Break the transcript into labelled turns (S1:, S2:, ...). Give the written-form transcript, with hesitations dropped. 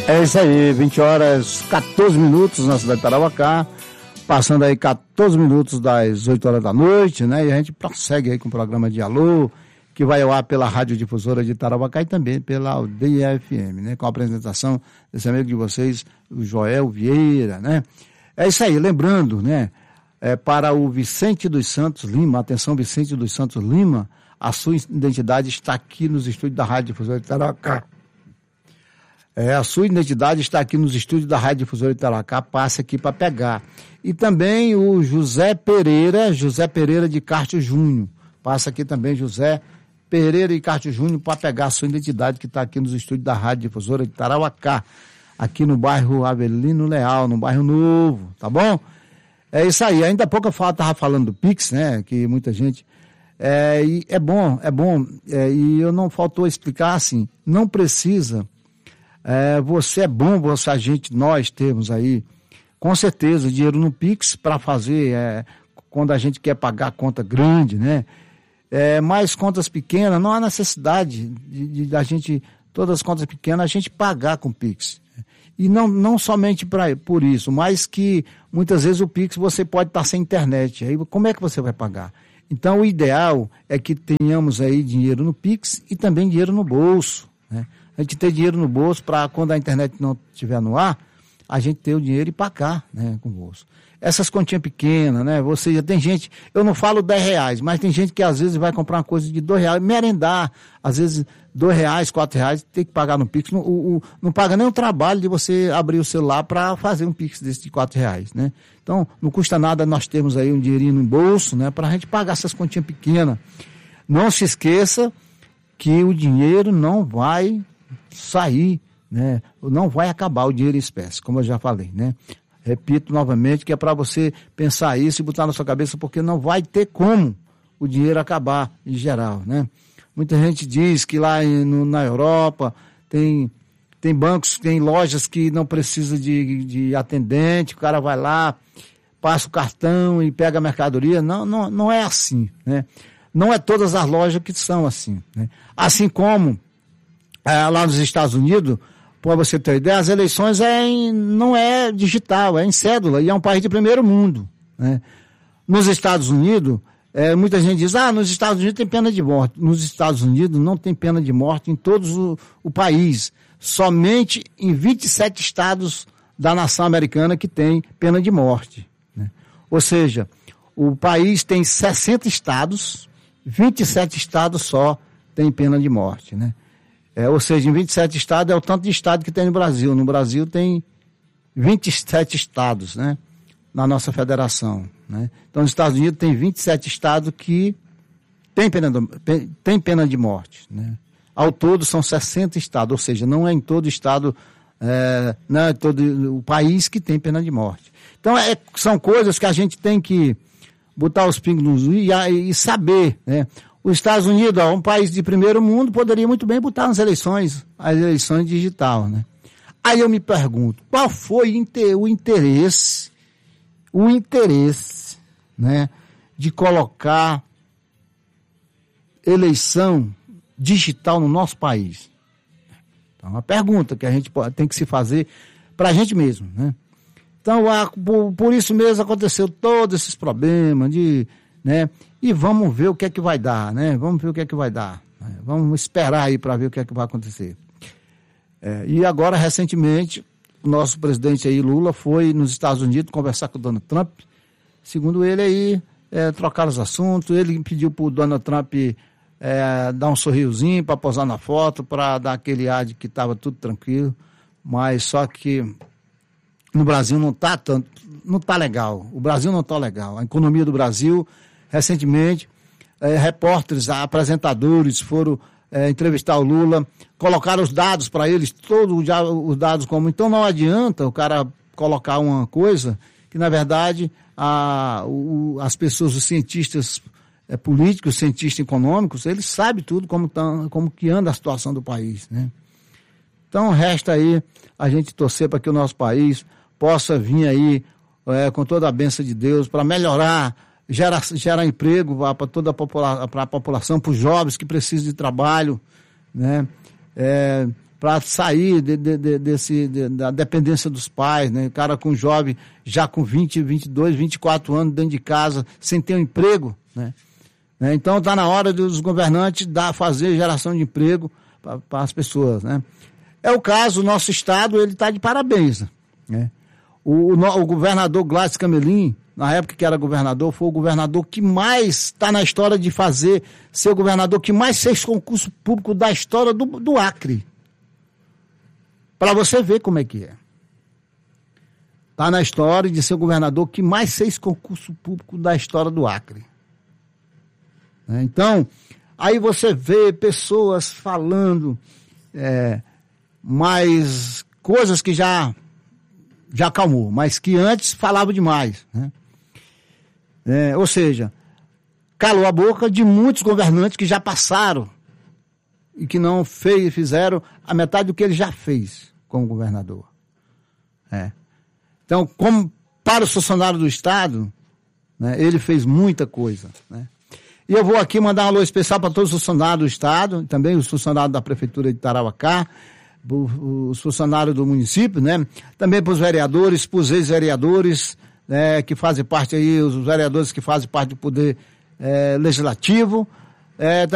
S1: É isso aí, 20 horas 14 minutos na cidade de Tarauacá, passando aí 14 minutos das 8 horas da noite, né? E a gente prossegue aí com o programa de Alô, que vai ao ar pela Rádio Difusora de Tarauacá e também pela Aldeia FM, né? Com a apresentação desse amigo de vocês, o Joel Vieira, né? É isso aí, lembrando, né? Para o Vicente dos Santos Lima, atenção Vicente dos Santos Lima, a sua identidade está aqui nos estúdios da Rádio Difusora de Tarauacá. A sua identidade está aqui nos estúdios da Rádio Difusora de Tarauacá, passe aqui para pegar. E também o José Pereira de Castro Júnior, passa aqui também José Pereira de Castro Júnior para pegar a sua identidade que está aqui nos estúdios da Rádio Difusora de Tarauacá, aqui no bairro Avelino Leal, no bairro Novo, tá bom? É isso aí, ainda há pouco eu estava falando do Pix, né, que muita gente... e é bom, e eu não faltou explicar assim, não precisa... nós temos aí, com certeza, dinheiro no Pix para fazer, quando a gente quer pagar conta grande, né? Mas contas pequenas, não há necessidade da gente, todas as contas pequenas, a gente pagar com Pix. E não somente por isso, mas que muitas vezes o Pix você pode estar sem internet. Aí como é que você vai pagar? Então o ideal é que tenhamos aí dinheiro no Pix e também dinheiro no bolso, né? A gente ter dinheiro no bolso para quando a internet não estiver no ar, a gente ter o dinheiro e pagar, né, com o bolso. Essas continhas pequenas, né, você já tem gente, eu não falo R$10, mas tem gente que às vezes vai comprar uma coisa de R$2, merendar, às vezes R$2, R$4, tem que pagar no Pix, não paga nem o trabalho de você abrir o celular para fazer um Pix desse de R$4, né. Então, não custa nada nós termos aí um dinheirinho no bolso, né, para a gente pagar essas continhas pequenas. Não se esqueça que o dinheiro não vai sair, né? Não vai acabar o dinheiro em espécie, como eu já falei, né? Repito novamente que é para você pensar isso e botar na sua cabeça, porque não vai ter como o dinheiro acabar em geral, né? Muita gente diz que lá na Europa tem bancos, tem lojas que não precisa de atendente, o cara vai lá, passa o cartão e pega a mercadoria. Não é assim, né? Não é todas as lojas que são assim, né? Assim como lá nos Estados Unidos, para você ter ideia, as eleições não é digital, é em cédula, e é um país de primeiro mundo, né? Nos Estados Unidos, muita gente diz, nos Estados Unidos tem pena de morte. Nos Estados Unidos não tem pena de morte em todo o país, somente em 27 estados da nação americana que tem pena de morte, né? Ou seja, o país tem 60 estados, 27 estados só tem pena de morte, né? Ou seja, em 27 estados é o tanto de estado que tem no Brasil. No Brasil tem 27 estados, né? Na nossa federação, né? Então, nos Estados Unidos tem 27 estados que tem pena de morte, né? Ao todo são 60 estados, ou seja, não é em todo estado, não é todo o país que tem pena de morte. Então, são coisas que a gente tem que botar os pingos nos is e saber, né? Os Estados Unidos, um país de primeiro mundo, poderia muito bem botar as eleições digital, né? Aí eu me pergunto, qual foi o interesse, né, de colocar eleição digital no nosso país? Então, é uma pergunta que a gente tem que se fazer para a gente mesmo, né? Então, por isso mesmo aconteceu todos esses problemas né? E vamos ver o que é que vai dar, né? Vamos ver o que é que vai dar. Vamos esperar aí para ver o que é que vai acontecer. E agora, recentemente, o nosso presidente aí, Lula, foi nos Estados Unidos conversar com o Donald Trump. Segundo ele aí, trocar os assuntos. Ele pediu para o Donald Trump dar um sorrisinho para posar na foto, para dar aquele ar de que estava tudo tranquilo. Mas só que no Brasil não está legal. O Brasil não está legal. A economia do Brasil, recentemente, repórteres, apresentadores foram entrevistar o Lula, colocaram os dados para eles, todos os dados como. Então não adianta o cara colocar uma coisa que, na verdade, as pessoas, os cientistas políticos, cientistas econômicos, eles sabem tudo como que anda a situação do país, né? Então resta aí a gente torcer para que o nosso país possa vir aí com toda a bênção de Deus para melhorar, gerar emprego para toda a população, para os jovens que precisam de trabalho, né? para sair da dependência dos pais, né? O cara com jovem já com 20, 22, 24 anos dentro de casa, sem ter um emprego, né? Então está na hora dos governantes fazer geração de emprego para as pessoas, né? É o caso, o nosso estado, ele está de parabéns, né? O governador Gladys Camelin, na época que era governador, foi o governador que mais está na história de ser o governador que mais fez concurso público da história do Acre. Para você ver como é que é. Está na história de ser o governador que mais fez concurso público da história do Acre. Então, aí você vê pessoas falando mais coisas que já acalmou, mas que antes falava demais, né? Ou seja, calou a boca de muitos governantes que já passaram e que não fizeram a metade do que ele já fez como governador. Então, como para o funcionário do Estado, né, ele fez muita coisa, né? E eu vou aqui mandar um alô especial para todos os funcionários do Estado, também os funcionários da Prefeitura de Tarauacá, os funcionários do município, né? Também para os vereadores, para os ex-vereadores, que fazem parte aí, os vereadores que fazem parte do Poder Legislativo,